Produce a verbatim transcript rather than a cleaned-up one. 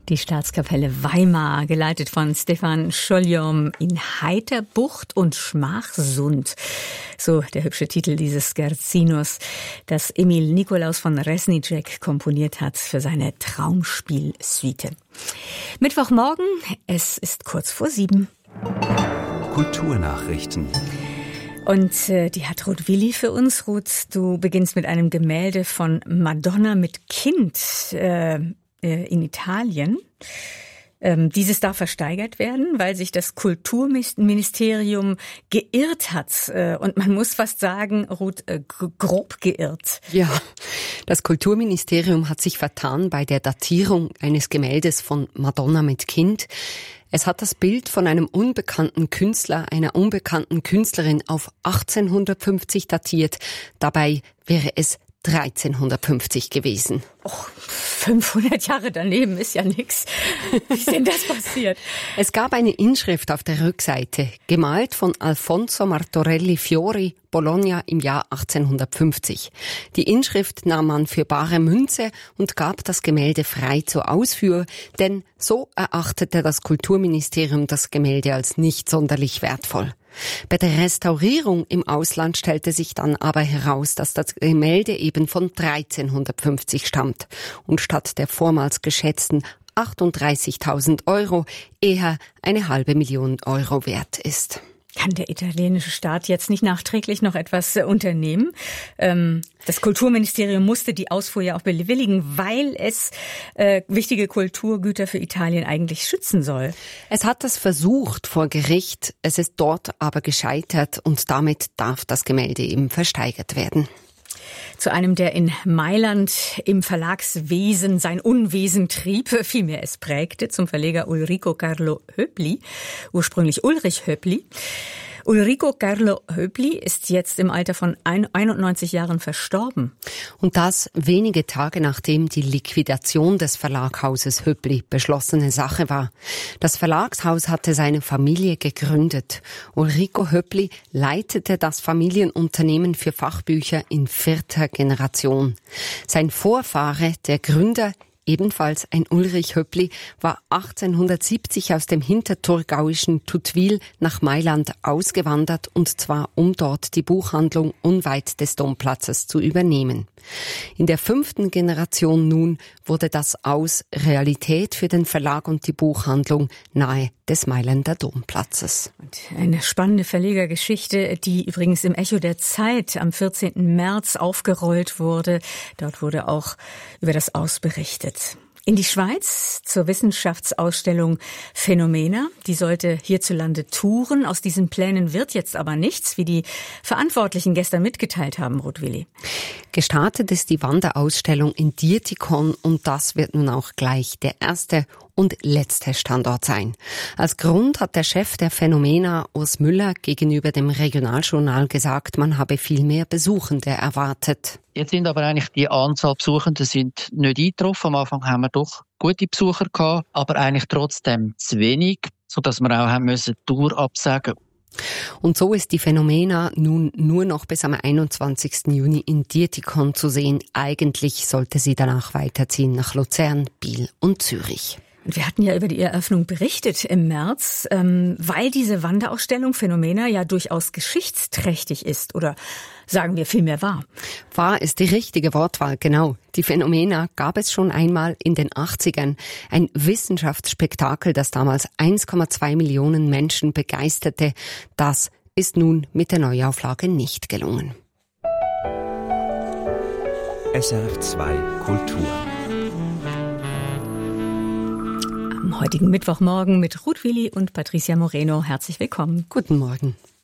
Die Staatskapelle Weimar, geleitet von Stefan Scholljom, in Heiterbucht und Schmachsund. So der hübsche Titel dieses Scherzinos, das Emil Nikolaus von Resnicek komponiert hat für seine Traumspielsuite. Mittwochmorgen, es ist kurz vor sieben. Kulturnachrichten. Und äh, die hat Ruth Willi für uns. Ruth, du beginnst mit einem Gemälde von Madonna mit Kind äh, äh, in Italien. Ähm, dieses darf versteigert werden, weil sich das Kulturministerium geirrt hat. Äh, und man muss fast sagen, Ruth, äh, grob geirrt. Ja, das Kulturministerium hat sich vertan bei der Datierung eines Gemäldes von Madonna mit Kind. Es hat das Bild von einem unbekannten Künstler, einer unbekannten Künstlerin auf achtzehnhundertfünfzig datiert. Dabei wäre es dreizehnhundertfünfzig gewesen. Och, fünfhundert Jahre daneben ist ja nix. Wie ist denn das passiert? Es gab eine Inschrift auf der Rückseite, gemalt von Alfonso Martorelli Fiori, Bologna im Jahr achtzehnhundertfünfzig. Die Inschrift nahm man für bare Münze und gab das Gemälde frei zur Ausfuhr, denn so erachtete das Kulturministerium das Gemälde als nicht sonderlich wertvoll. Bei der Restaurierung im Ausland stellte sich dann aber heraus, dass das Gemälde eben von dreizehnhundertfünfzig stammt und statt der vormals geschätzten achtunddreißigtausend Euro eher eine halbe Million Euro wert ist. Kann der italienische Staat jetzt nicht nachträglich noch etwas äh, unternehmen? Ähm, das Kulturministerium musste die Ausfuhr ja auch bewilligen, weil es äh, wichtige Kulturgüter für Italien eigentlich schützen soll. Es hat das versucht vor Gericht, es ist dort aber gescheitert und damit darf das Gemälde eben versteigert werden. Zu einem, der in Mailand im Verlagswesen sein Unwesen trieb, vielmehr es prägte, zum Verleger Ulrico Carlo Höppli, ursprünglich Ulrich Höppli. Ulrico Carlo Höppli ist jetzt im Alter von einundneunzig Jahren verstorben. Und das wenige Tage nachdem die Liquidation des Verlagshauses Höppli beschlossene Sache war. Das Verlagshaus hatte seine Familie gegründet. Ulrico Höppli leitete das Familienunternehmen für Fachbücher in vierter Generation. Sein Vorfahre, der Gründer, ebenfalls ein Ulrich Höppli, war achtzehnhundertsiebzig aus dem hinterthurgauischen Tutwil nach Mailand ausgewandert, und zwar um dort die Buchhandlung unweit des Domplatzes zu übernehmen. In der fünften Generation nun wurde das Aus Realität für den Verlag und die Buchhandlung nahe des Mailänder Domplatzes. Und eine spannende Verlegergeschichte, die übrigens im Echo der Zeit am vierzehnten März aufgerollt wurde. Dort wurde auch über das Aus berichtet. In die Schweiz zur Wissenschaftsausstellung Phänomena. Die sollte hierzulande touren. Aus diesen Plänen wird jetzt aber nichts, wie die Verantwortlichen gestern mitgeteilt haben, Ruth Willi. Gestartet ist die Wanderausstellung in Dietikon und das wird nun auch gleich der erste und letzte Standort sein. Als Grund hat der Chef der Phänomena, Urs Müller, gegenüber dem Regionaljournal gesagt, man habe viel mehr Besuchende erwartet. Jetzt sind aber eigentlich die Anzahl Besuchender sind nicht eingetroffen. Am Anfang haben wir doch gute Besucher gehabt, aber eigentlich trotzdem zu wenig, sodass wir auch haben müssen die Tour absagen. Und so ist die Phänomena nun nur noch bis am einundzwanzigsten Juni in Dietikon zu sehen. Eigentlich sollte sie danach weiterziehen nach Luzern, Biel und Zürich. Wir hatten ja über die Eröffnung berichtet im März, ähm, weil diese Wanderausstellung Phänomena ja durchaus geschichtsträchtig ist, oder sagen wir vielmehr wahr. Wahr ist die richtige Wortwahl, genau. Die Phänomena gab es schon einmal in den achtzigern. Ein Wissenschaftsspektakel, das damals eins Komma zwei Millionen Menschen begeisterte. Das ist nun mit der Neuauflage nicht gelungen. S R F zwei Kultur. Am heutigen Mittwochmorgen mit Ruth Willi und Patricia Moreno. Herzlich willkommen. Guten Morgen.